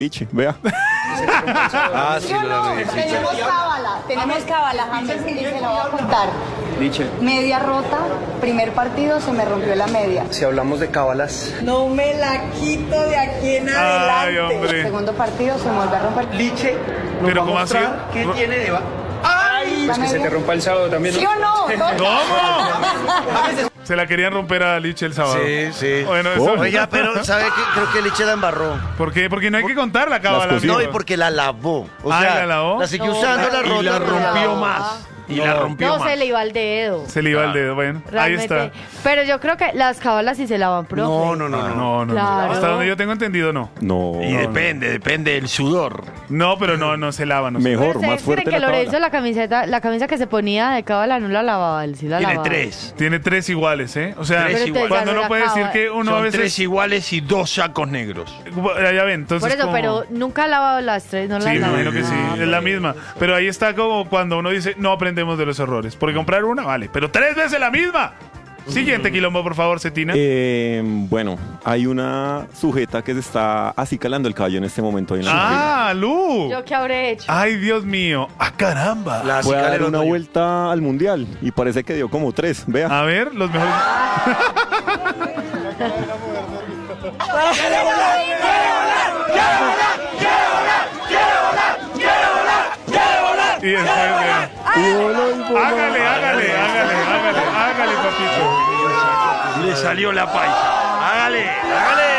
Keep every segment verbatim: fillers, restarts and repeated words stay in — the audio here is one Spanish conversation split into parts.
Liche, vea. Ah, sí, Yo lo no, vi, sí, tenemos cábala, tenemos cábala, James, y se lo voy a contar. Liche. Media rota, primer partido se me rompió la media. Si hablamos de cábalas. No me la quito de aquí en Ay, adelante. hombre. Segundo partido se me vuelve a romper. Liche, nos Pero va a ¿cómo mostrar así? qué No. tiene de... va- ¡Ay! Pues que se te rompa el sábado también. ¿Sí o no? ¿Cómo? Se la querían romper a Liche el sábado. Sí, sí. Bueno, eso... Oiga, pero ¿sabe qué? Creo que Liche la embarró. ¿Por qué? Porque no hay que contar la cábala. cositas. No, y amigo. porque la lavó. O Ah, sea, ¿la lavó? la siguió No, usando, la y rota. la pero rompió lavó. más. Y la rompió No, más. se le iba el dedo. Se le iba el dedo, bueno. Realmente. Ahí está. Pero yo creo que las cábalas sí se lavan, profe. No, no, no, No, no. no, no. Claro. Hasta donde yo tengo entendido, no. No. Y depende, depende del sudor. No, pero no, no se lava. No se Mejor, Pero ustedes más fuerte creen que la Lorenzo cábala. la camiseta, la camisa que se ponía de cábala no la lavaba, él sí la Tiene lavaba. tres. Tiene tres iguales, ¿eh? O sea, Tres Pero iguales. entonces cuando ya no uno la puede decir acaba. que uno a Son veces... tres iguales y dos sacos negros. Ya, ya ven, entonces Por eso, como- pero nunca ha lavado las tres, no las Sí, me lavaba. imagino que sí, Ah, es la misma. Pero ahí está como cuando uno dice, no aprendemos de los errores. Porque comprar una, vale, pero tres veces la misma. Siguiente quilombo, por favor, Cetina. Eh, bueno, hay una sujeta que se está acicalando el caballo en este momento. Ahí en la Ah, Lu. ¿Yo qué habré hecho? Ay, Dios mío. Ah, caramba. La Voy a acicala dar el una otoño. vuelta al mundial y parece que dio como tres. Vea. A ver, los mejores... Y después, vea. Hágale, hágale, hágale, hágale, hágale, papito. Le salió la paisa. Hágale, hágale.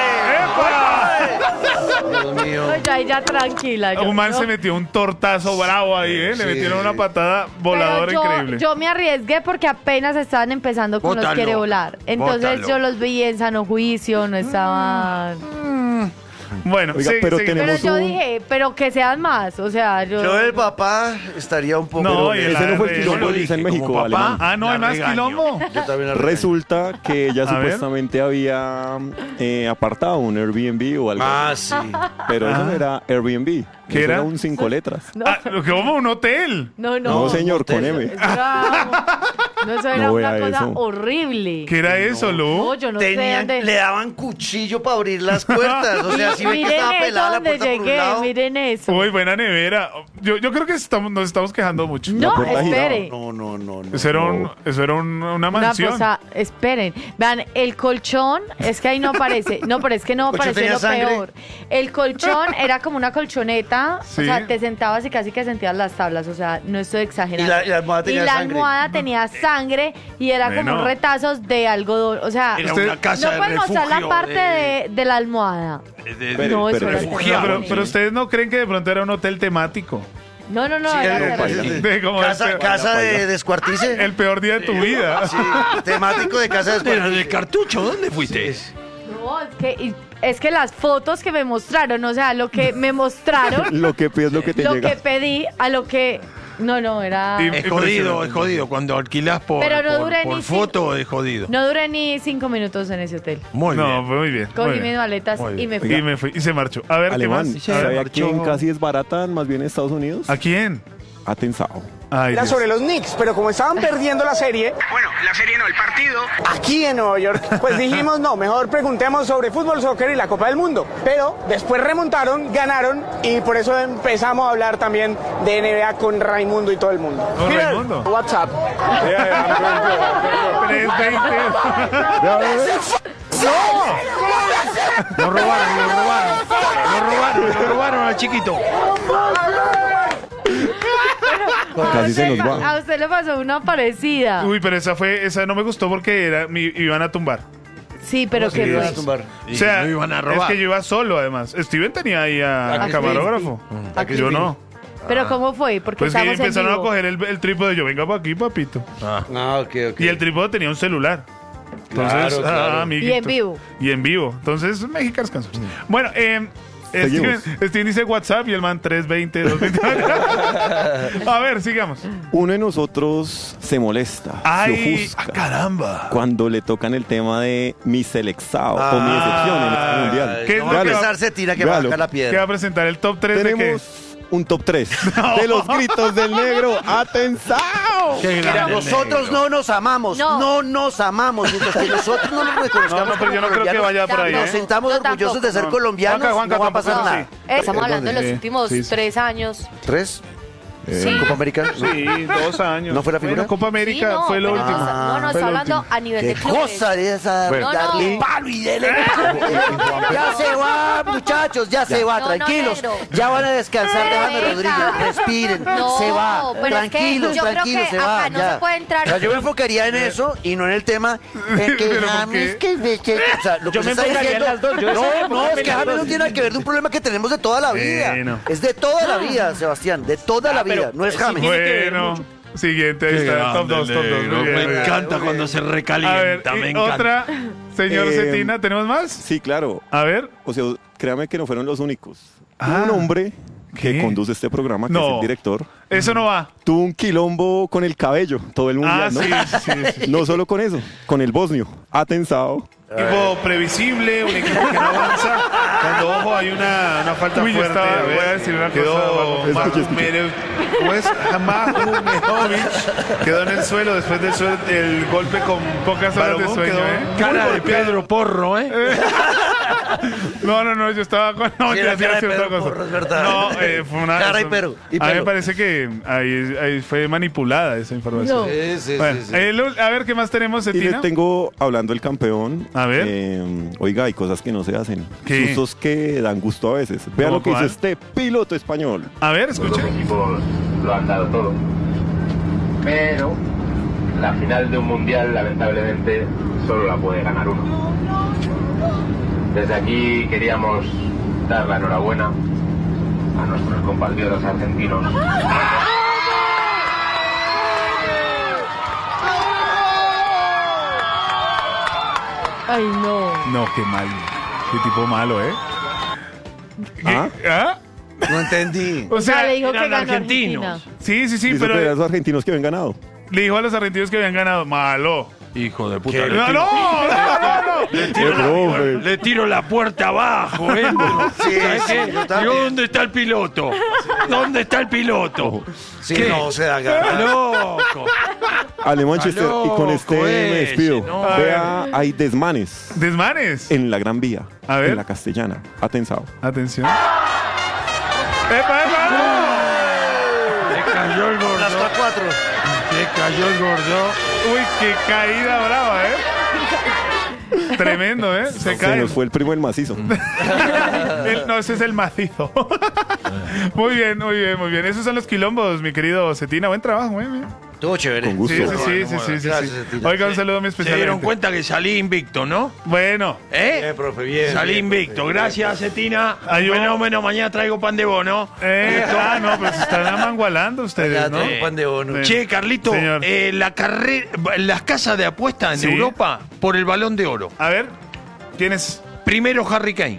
¡Epa! Dios mío. No, ya, ya tranquila. yo- Un man yo- se metió un tortazo bravo ahí, ¿eh? Le Sí. metieron una patada Pero voladora yo, increíble. yo me arriesgué porque apenas estaban empezando con los Bótalo. quiere volar. Entonces Bótalo. yo los vi en sano juicio, no estaban... Bueno, Oiga, sí, pero sí. tenemos- Pero yo un- dije, pero que sean más, o sea, yo... Yo el papá estaría un poco... No, Pero y el ese no fue el arre- quilombo yo lo de Lisa en dije, México, como papá. alemán. Ah, no, hay La más regaño. quilombo. Yo también la Resulta que ella A ver. supuestamente había eh, apartado un Airbnb o algo Ah, así. sí. Pero eso Ah. no era Airbnb. ¿Qué Eso era? un cinco letras. No, Ah, ¿cómo? ¿Un hotel? no, no. No, señor, con M. Eso era, no, eso era No una vea cosa eso. horrible. ¿Qué era eso, Lu? No, yo no sé Tenían, dónde... le daban cuchillo para abrir las puertas. O sea, si ven que miren estaba eso pelada la donde puerta por un llegué, lado. miren eso. Uy, buena nevera. Yo, yo creo que estamos, nos estamos quejando mucho. No, puerta giraba. espere. No, no, no, no. Eso era, un- eso era un- una Una mansión. cosa, esperen. Vean, el colchón, es que ahí no aparece. No, pero es que no ¿Colchón apareció tenía lo sangre? peor. El colchón era como una colchoneta. Sí. O sea, te sentabas y casi que sentías las tablas. O sea, no estoy exagerando. Y la- y la almohada tenía Y la sangre. almohada tenía sangre y era Bueno. como retazos de algodón. O sea, Era Usted- una casa no de pueden mostrar la refugio parte de- de, de la almohada. de- de- Pero- no, eso pero era No, refugiado. pero, terrible. pero ustedes no creen que de pronto era un hotel temático. No, no, no. Sí, era era- terrible. De como Casa, este- casa de descuartice. El peor día de tu vida. Sí, temático de casa de Era descuartice. del cartucho, ¿dónde fuiste? No, es que, y- es que las fotos que me mostraron, o sea, lo que me mostraron, Lo que pides, lo que te lo llega. que pedí, a lo que... No, no, era... Y- Es jodido, es jodido. Cuando alquilás por, Pero no por- duré por ni foto, es jodido. No duré ni cinco minutos en ese hotel. Muy No, bien. fue muy bien. muy Cogí bien. mis maletas Muy y bien. me fui. Y me fui y se marchó. A ver, Alemán, ¿qué más? A ver, ¿sabe a marchó. quién casi es barata, más bien en Estados Unidos? ¿a quién? A Tensao. Ay, Era Dios. sobre los Knicks, pero como estaban perdiendo la serie, Bueno, la serie no, el partido. aquí en Nueva York, pues dijimos, no, mejor preguntemos sobre fútbol, soccer y la Copa del Mundo. Pero después remontaron, ganaron, y por eso empezamos a hablar también de N B A con Raimundo y todo el mundo. Con Mira, Raimundo. WhatsApp. tres veinte. Lo robaron, lo robaron. Lo robaron, lo robaron al chiquito. Casi se nos A va. usted le pasó una parecida. Uy, pero esa fue, esa no me gustó porque era, me iban a tumbar. Sí, pero Sí, que iban a fue. tumbar. Y O sea, no iban a es robar. que yo iba solo además. Steven tenía ahí a, A a camarógrafo. A Yo no. Pero ¿cómo fue? Porque Pues que estamos en empezaron a vivo. coger el, el trípode. Yo, venga para aquí, papito. Ah. Ah, ok, ok. Y el trípode tenía un celular. Entonces, Claro, claro. ah, amiguitos. Y en vivo. Y en vivo. Entonces, mexicanos cansos. Bueno, eh, Steven, Seguimos. Steven dice WhatsApp y el man tres veinte, dos veinte. A ver, sigamos. Uno de nosotros se molesta, se Ay, ofusca ah, caramba. cuando le tocan el tema de mi selección o mi excepción en este mundial. ¿Qué es no lo va a que va- empezar, se tira que va a Véalo. sacar la Que va a piedra. presentar el top tres de qué? Tenemos un top tres de los gritos del negro. ¡Atensao! Qué Mira, grande el nosotros negro. no nos amamos, No. no, nos amamos. Mientras que nosotros no nos reconozcamos No, no, pero yo no como creo que colombianos, vaya por ahí, nos ¿eh? sentamos Yo orgullosos tampoco. de ser No. colombianos, Juanca, Juanca, no va a tampoco, pasar sí. nada. Eh, Estamos hablando de los Sí, últimos sí, sí. tres años. ¿Tres? Sí. ¿Copa América? Sí, dos años. ¿No fue la figura? Bueno, Copa Sí, América no, fue lo pero último. está- No, no, Fue está lo hablando último. a nivel ¿Qué de clubes. cosa de esa? No, no. Darle palo y dele. Ya se va, muchachos, ya, se va, No, no, tranquilos. negro. Ya van a descansar, Pero déjame venga. Rodríguez, respiren. No, se va, pero es que tranquilos, yo creo tranquilos, que se va. acá no ya. se puede entrar- O sea, yo me enfocaría en eso y no en el tema en que ¿Pero por James, qué? que me que- o sea, lo que Yo se me está enfocaría en diciendo. las dos, yo No, sé, no, es que en las James no dos. tiene nada que ver de un problema que tenemos de toda la vida. Bueno. Es de toda la vida, Sebastián, de toda la vida, pero no es sí James. tiene que ver Bueno, mucho. siguiente, ahí Qué está, top grande dos, el top dos. negro. Muy bien, Me muy bien. encanta cuando se A ver, recalienta, y me encanta. otra, señor Eh, Cetina, ¿tenemos más? Sí, claro. A ver. O sea, créame que no fueron los únicos. Ah. Un hombre que ¿Qué? conduce este programa, que es No. el director, Eso no va. tuvo un quilombo con el cabello todo el mundial, Ah, ¿no? sí, sí, sí. No solo con eso, con el bosnio. Atensao. Equipo previsible, un equipo que no avanza. Cuando, ojo, hay una, una falta Uy, yo fuerte. estaba- a ver, voy a decir una quedó cosa, Mahu escuche, escuche. Mere- ¿cómo es? Mahu Mehovic quedó en el suelo después del suelo, el golpe con pocas horas de Balomón sueño. quedó ¿eh? cara Muy de golpeado. Pedro Porro, ¿eh? No, no, no, yo estaba con. No, Sí, yo la hacía cara de cierta Pedro cosa. Porro, es verdad. No, eh, fue una. Cara y eso- pero- y A mí me pelo. parece que ahí, ahí fue manipulada esa información. No. Sí, sí, Bueno, sí, sí. el- a ver qué más tenemos, Y les Cetina. tengo, hablando del campeón, A ver. eh, oiga, hay cosas que no se hacen. ¿Qué? Sustos que dan gusto a veces. Vean ¿Cómo lo que hizo cuál? este piloto español. A ver, Los escucha. dos equipos lo han dado todo. Pero la final de un mundial, lamentablemente, solo la puede ganar uno. Desde aquí queríamos dar la enhorabuena a nuestros compatriotas argentinos. Ay, no. No, qué mal. Qué tipo malo, ¿eh? ¿Qué? ¿Ah? ¿Ah? No entendí. O O sea, sea, le dijo que eran ganó argentinos. Argentina. sí, sí, sí, Hizo pero creer a los argentinos que habían ganado. le dijo a los argentinos que habían ganado. Malo. Hijo de puta. ¿Qué? Le No, tiro, no, no, no, no. le tiro Eh, la, profe. le tiro la puerta abajo, ¿eh? Sí, ¿Sabes sí, qué? yo también. Digo, ¿dónde está el piloto? ¿Dónde está el piloto? Sí, ¿Qué? no se da Está gana. loco. Ale Manchester, y con este loco me ese, despido. no. Vea, hay desmanes Desmanes. en la Gran Vía, A ver. en la Castellana. Atensao. Atención. ¡Epa, epa! Se cayó el gordo. Hasta cuatro. Se cayó el gordo. Uy, qué caída brava, ¿eh? Tremendo, ¿eh? Se Se cae. nos fue el primo del macizo. El- no, ese es el macizo. Muy bien, muy bien, muy bien. Esos son los quilombos, mi querido Cetina. Buen trabajo, muy bien. Estuvo chévere. Con gusto. Sí, sí, sí, Bueno, sí, sí, sí, gracias, sí. Cetina. Oiga, un saludo muy Se especial. dieron cuenta que salí invicto, ¿no? Bueno, ¿Eh? Bien, profe, bien. Salí bien, invicto. profe, Gracias, Cetina. Ayú. Fenómeno. Mañana traigo pan de bono. eh, ah, no, pues se están amangualando ustedes, Ya ¿no? tengo pan de bono. Sí. Che, Carlito, Señor. eh, la carrera, las casas de apuesta en Sí. Europa por el Balón de Oro. A ver, ¿quién es? Primero Harry Kane.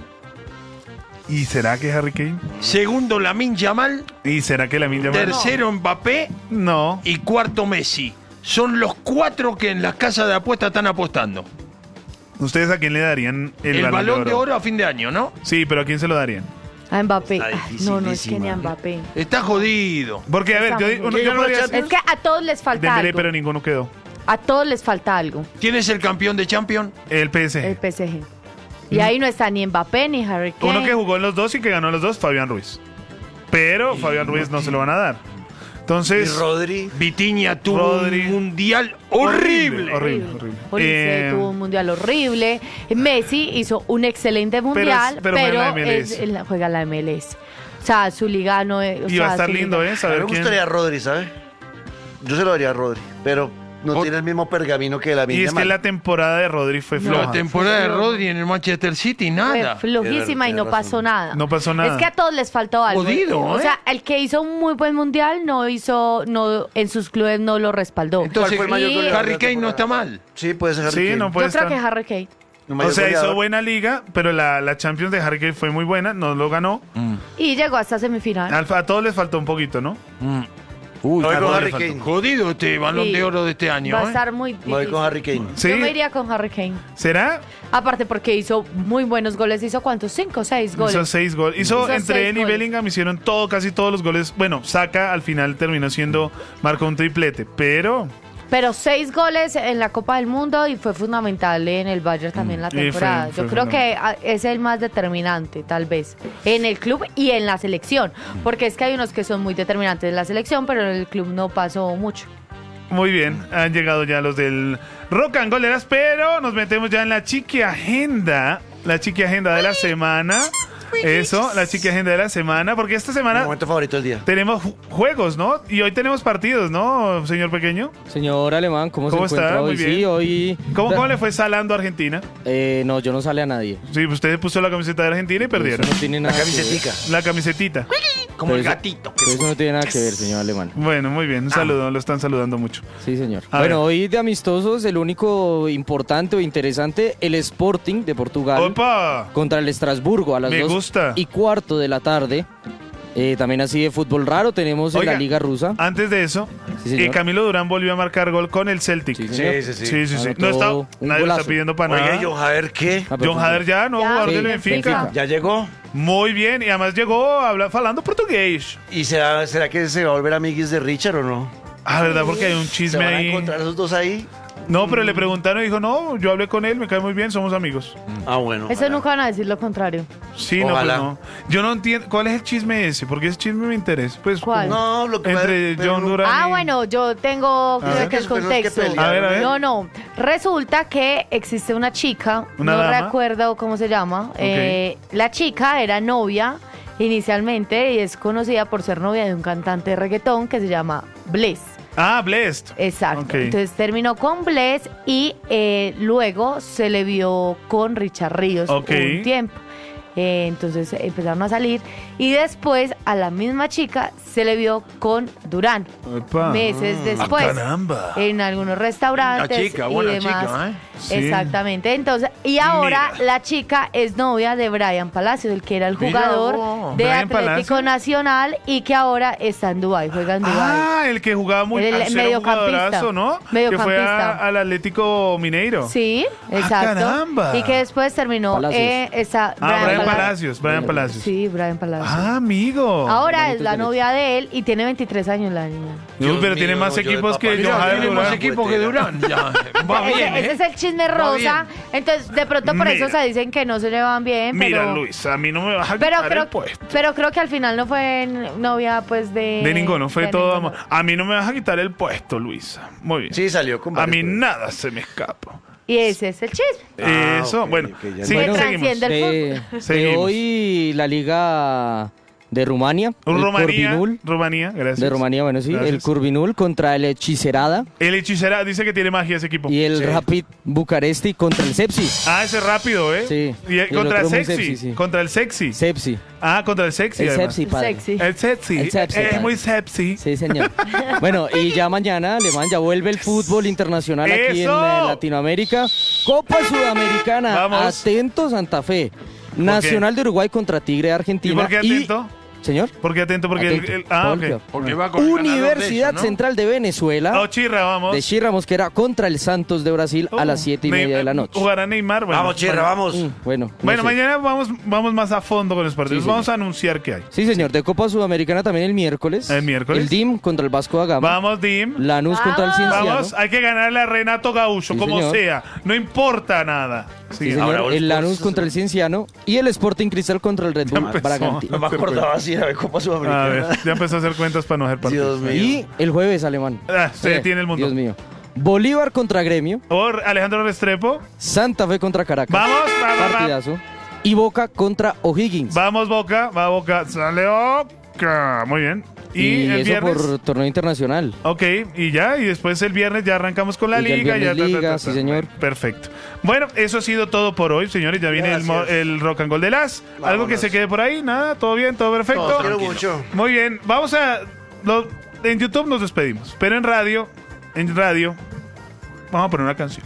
¿Y será que Harry Kane? Segundo Lamine Yamal. ¿Y será que la Yamal? Tercero Mbappé. No. Y cuarto Messi. Son los cuatro que en las casas de apuesta están apostando. ¿Ustedes a quién le darían el, El, balón, balón de oro a fin de año, ¿no? Sí, pero ¿a quién se lo darían? A Mbappé. Está Ay, no, no es que ni a dificilísima. Mbappé. Está jodido. Porque, a ver, yo, Está uno, muy yo bien. podría Es Es que a todos les falta Dembélé, algo. pero ninguno quedó. A todos les falta algo. ¿Quién es el campeón de Champions? El P S G. El P S G. Y ahí no está ni Mbappé ni Harry Kane. Uno que jugó en los dos y que ganó los dos, Fabián Ruiz. Pero Fabián Ruiz no se lo van a dar. Y Entonces, Rodri. Vitiña tuvo Rodri. un mundial horrible. Horrible, horrible. Olise Eh, tuvo un mundial horrible. Messi hizo un excelente mundial, pero pero, juega en la M L S. es- en la- juega en la M L S. O sea, su liga no es. o Y va a sea, estar su lindo, liga- ¿eh? A mí Saber me quién. gustaría Rodri, ¿sabes? Yo se lo daría a Rodri, pero no Ot- tiene el mismo pergamino que la Y es que Yamal. la temporada de Rodri fue No. floja. La temporada de Rodri en el Manchester City, Fue nada. flojísima y Tiene no razón. pasó nada. No pasó nada. Es que a todos les faltó algo. Jodido, O ¿eh? sea, el que hizo un muy buen mundial no hizo, no en sus clubes no lo respaldó. Entonces, fue el mayor Y- goleador Harry de la Kane no está temporada? mal. Sí, puede ser Harry Sí, Kane. no puede Yo creo estar. que Harry Kane. El O mayor sea, hizo goleador. buena liga, pero la, la Champions de Harry Kane fue muy buena, no lo ganó. Y llegó hasta semifinal. Al- A todos les faltó un poquito, ¿no? Mm. Uy, Me voy con no, Harry le faltó. Kane. Jodido este balón Sí. de oro de este año. Va a ¿eh? estar muy Me voy difícil. con Harry Kane. Sí. Yo me iría con Harry Kane. ¿Será? Aparte porque hizo muy buenos goles. ¿Hizo cuántos? ¿Cinco? ¿Seis goles? Hizo seis goles. Hizo, Hizo entre seis él y goles. Bellingham hicieron todo, casi todos los goles. Bueno, Saka al final terminó siendo, marcó un triplete, pero Pero seis goles en la Copa del Mundo y fue fundamental en el Bayern también la Y fue- temporada. fue Yo creo que ah, es el más determinante, tal vez, en el club y en la selección. Porque es que hay unos que son muy determinantes en la selección, pero en el club no pasó mucho. muy bien. Han llegado ya los del Rock and Goleras, pero nos metemos ya en la chiqui agenda. La chiqui agenda de la semana. Eso, la chiqui agenda de la semana, porque esta Mi semana momento favorito del día. tenemos ju- juegos, ¿no? Y hoy tenemos partidos, ¿no, señor pequeño? Señor Alemán, ¿cómo, ¿Cómo se está? encuentra Muy hoy? bien. Sí, hoy... ¿Cómo, cómo le fue salando a Argentina? Eh, no, yo no sale a nadie. Sí, usted puso la camiseta de Argentina y perdieron. Eso no tiene La nada que ver. camisetica. La camisetita. Como el Pero eso- gatito. Pero eso no tiene nada que ver, señor Alemán. Bueno, muy bien. Un Ah. saludo, lo están saludando mucho. Sí, señor. A bueno, ver. hoy de amistosos, el único importante o interesante, el Sporting de Portugal ¡Opa! contra el Estrasburgo a las Me dos gusta. y cuarto de la tarde. Eh, también así de fútbol raro tenemos en Oiga, la Liga Rusa. Antes de eso, Sí, señor. eh, Camilo Durán volvió a marcar gol con el Celtic. Sí, Sí, señor. Sí, sí, sí. sí, sí. Anotó No está, un nadie lo está golazo. pidiendo para nada. Oye, John Javier, ¿qué? Ah, John Hader ya, ¿no? Ya, Jugador sí, del Benfica. Benfica. ¿Ya llegó? Muy bien, y además llegó habla, falando portugués. ¿Y será, será que se va a volver amiguis de Richard o no? Ah, ¿verdad? Porque hay un ¿Se chisme van a ahí. encontrar esos dos ahí? No, pero le preguntaron y dijo, no, yo hablé con él, me cae muy bien, somos amigos. Ah, bueno. Eso ojalá. nunca van a decir lo contrario. Sí, Ojalá. no, pues no. Yo no entiendo, ¿cuál es el chisme ese? Porque ese chisme me interesa. Pues, ¿Cuál? No, lo que entre pero John no- Durán Ah, y- bueno, yo tengo creo ver. que el Pero es que contexto. pelearon. A ver, a ver. No, no. Resulta que existe una chica, ¿Una no dama? recuerdo cómo se llama. Eh, la chica era novia inicialmente y es conocida por ser novia de un cantante de reggaetón que se llama Bless. Ah, Blessed. Exacto. Ok. Entonces terminó con Bless y eh, luego se le vio con Richard Ríos Ok. un tiempo. Eh, entonces empezaron a salir y después a la misma chica se le vio con Durán Epa. meses después Ah, caramba. en algunos restaurantes La chica, y buena demás. chica, ¿eh? Sí. Exactamente. Entonces, y ahora Mira. la chica es novia de Brian Palacios, el que era el Mira jugador vos. de Brian Atlético Palacios. Nacional y que ahora está en Dubái, juega en Dubái. Ah, el que jugaba muy El- el ah, era un mediocampista. jugadorazo, ¿no? Que fue Mediocampista. a- al Atlético Mineiro. Sí, Ah, exacto. caramba. Y que después terminó Palacios. eh, esa Ah, Brian Pala- Palacios, Brian Palacios. Sí, Brian Palacios. Ah, amigo. Ahora es Bonitos la derechos. novia de él y tiene veintitrés años la niña. Uy, Dios pero mío, tiene más yo de equipos que papá. John Mira, Javier tiene más Durán. equipo que Durán. Ya, va ese, bien, ese ¿eh? es el chisme Va rosa. bien. Entonces, de pronto por eso Mira. se dicen que no se llevan bien. Mira, pero, Luis, a mí no me vas a Pero quitar creo, el puesto. pero creo que al final no fue novia, pues, de... De ninguno, fue de todo ninguno. amor. A mí no me vas a quitar el puesto, Luisa. Muy bien. Sí, salió con A varios, mí pero- nada se me escapa. Y ese es el chisme. Ah, Eso, ok, bueno. ok, ya Sí, Que Bueno, seguimos. trasciende el De, fútbol. de Seguimos. hoy la Liga de Rumania, el Rumanía, Corvinul, Rumanía, gracias. de Rumanía, bueno, sí, Gracias. el Corvinul contra el Hechicerada El hechicera dice que tiene magia ese equipo. y el Sí. Rapid Bucaresti contra el Sepsi. Ah, ese es rápido, ¿eh? Sí. Y, el- Y el contra el otro muy sexy. sepsi, sí. Contra el sexy. Sepsi. Ah, contra el sexy. El además. Sepsi, padre. Sexy. El sexy. El sepsi, es padre. muy sexy. Sí, señor. Bueno, y ya mañana, Alemán, ya vuelve el fútbol internacional aquí en ¡Eso! eh, Latinoamérica. Copa Sudamericana. Vamos. Atento, Santa Fe. Nacional de Uruguay contra Tigre de Argentina. ¿Y por qué atento? Señor. ¿Por qué atento? Porque el, Atento. el- ah, Porque- ok. Porque va con el ganador de Universidad eso, ¿no? Central de Venezuela. Oh, chirra, vamos. De Shirra Mosquera contra el Santos de Brasil a Oh. las siete y Ne- media de la noche. Jugará Neymar. Bueno, Vamos, Chirra, bueno. vamos. Mm, bueno, no Bueno, sé. mañana vamos, vamos más a fondo con los partidos. Sí, vamos señor. a anunciar qué hay. Sí, señor. De Copa Sudamericana también el miércoles. El miércoles. El D I M contra el Vasco da Gama. Vamos, Dim. Lanús contra el Vamos. Cienciano. Vamos, hay que ganarle a Renato Gaúcho, Sí, como señor. sea. No importa nada. Sí, Sí, señor. Ahora, Wolfsburg, el Lanús sí, contra el Cienciano. Y el Sporting Cristal contra el Red Bull empezó. Bragantino. No me acordaba si era de Copa A Sudamericana. ver, ya empezó a hacer cuentas para no hacer partidos. Dios mío. Y el jueves, Alemán. Ah, se Eh, detiene el mundo. Dios mío. Bolívar contra Gremio. O Alejandro Restrepo. Santa Fe contra Caracas. Vamos, va, va, va. Partidazo. Y Boca contra O'Higgins. Vamos, Boca, va Boca. Sale Boca. Muy bien. Y, Y, el eso viernes. por torneo internacional. Ok, y ya, y después el viernes ya arrancamos con la Y ya el liga. viernes ya, ta, ta, liga, ta, ta. sí, señor. Perfecto. Bueno, eso ha sido todo por hoy, señores. Ya viene el, mo- Gracias. el rock and roll de las. Algo que Vámonos. se quede por ahí, nada, todo bien, todo perfecto. Todo quiero mucho. Muy bien, vamos a. lo- en YouTube nos despedimos, pero en radio, en radio, vamos a poner una canción.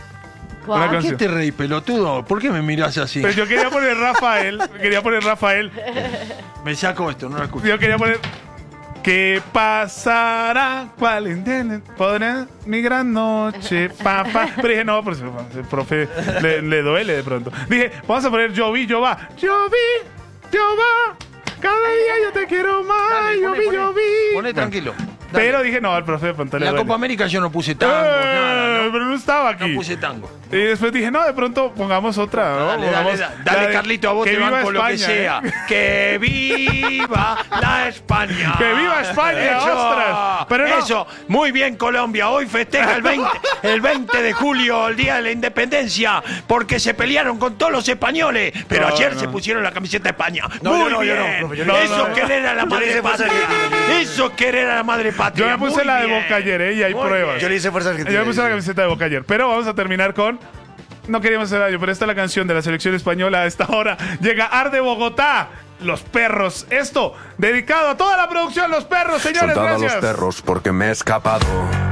Guau. Una ¿Por qué canción. te reí, pelotudo? ¿Por qué me miras así? Pero yo quería poner Rafael, quería poner Rafael, Me saco esto, no lo escucho. yo quería poner. ¿Qué pasará? ¿Cuál entiende? Podrá mi gran noche, papá. Pero dije, no, pues el profe le, le duele de pronto. Dije, vamos a poner yo vi, yo va. Yo vi, yo va. Cada día yo te quiero más. Dale, yo poné, vi, poné, yo vi. Poné tranquilo. Dale. Pero dije, no, al profe de pronto En le la duele. Copa América yo no puse tango, Eh, nada, ¿no? Pero no estaba aquí. No puse tango. Y después dije, no, de pronto pongamos otra. ¿no? Dale, dale, Pongamos dale, la dale de Carlito, a vos que te viva banco lo que España, sea. ¿eh? ¡Que viva la España! ¡Que viva España, Eso, ostras! Pero no. Eso, muy bien Colombia. Hoy festeja el veinte, el veinte de julio, el Día de la Independencia, porque se pelearon con todos los españoles. Pero No, ayer no. se pusieron la camiseta de España. No, muy yo no, yo bien. no, profe, yo no. Eso No, no, es querer a la Yo le madre hice fuerza patria. argentina. Eso es querer a la madre patria. Yo me puse Muy la de bien. Boca ayer, ¿eh? Y hay Muy pruebas. bien. Yo le hice fuerza argentina. Yo me puse la camiseta de Boca ayer. Pero vamos a terminar con... No queríamos hacer radio, pero esta es la canción de la selección española a esta hora. Llega Arde Bogotá. Los perros. Esto dedicado a toda la producción. Los perros, señores. Soltad a los Gracias. perros porque me he escapado.